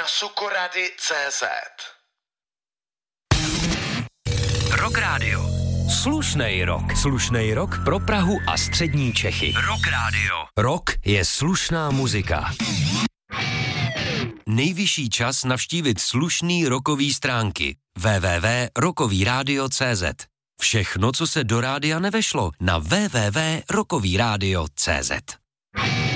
na sukorady.cz. Rock Radio. Slušnej rock. Slušnej rock pro Prahu a střední Čechy. Rock Radio. Rock je slušná muzika. Nejvyšší čas navštívit slušný rockový stránky www.rockovyradio.cz. Všechno, co se do rádia nevešlo, na www.rockovyradio.cz.